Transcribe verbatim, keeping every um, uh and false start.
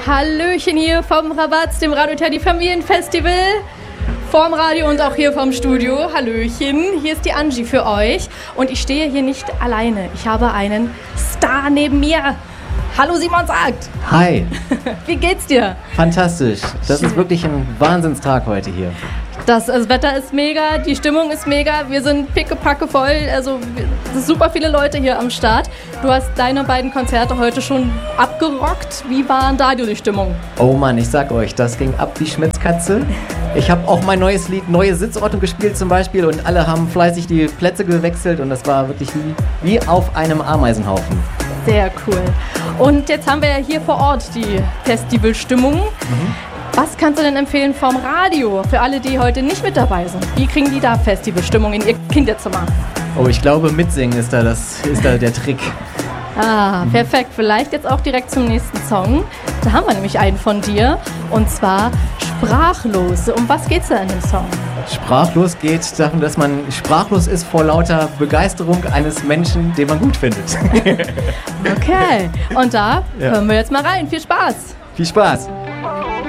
Hallöchen hier vom Rabatz, dem Radio Teddy Familienfestival. Vorm Radio und auch hier vom Studio. Hallöchen, hier ist die Angie für euch. Und ich stehe hier nicht alleine. Ich habe einen Star neben mir. Hallo Simon sagt. Hi. Wie geht's dir? Fantastisch. Das ist wirklich ein Wahnsinnstag heute hier. Das, das Wetter ist mega, die Stimmung ist mega, wir sind pickepacke voll, also es sind super viele Leute hier am Start. Du hast deine beiden Konzerte heute schon abgerockt. Wie war da die Stimmung? Oh Mann, ich sag euch, das ging ab wie Schmitzkatze. Ich habe auch mein neues Lied Neue Sitzordnung gespielt zum Beispiel und alle haben fleißig die Plätze gewechselt und das war wirklich wie, wie auf einem Ameisenhaufen. Sehr cool. Und jetzt haben wir ja hier vor Ort die Festivalstimmung. Mhm. Was kannst du denn empfehlen vom Radio für alle, die heute nicht mit dabei sind? Wie kriegen die da Festivalstimmung in ihr Kinderzimmer? Oh, ich glaube, mitsingen ist da, das, ist da der Trick. Ah, perfekt. Vielleicht jetzt auch direkt zum nächsten Song. Da haben wir nämlich einen von dir und zwar Sprachlos. Um was geht's da in dem Song? Sprachlos geht darum, dass man sprachlos ist vor lauter Begeisterung eines Menschen, den man gut findet. Okay, und da ja. hören wir jetzt mal rein. Viel Spaß! Viel Spaß!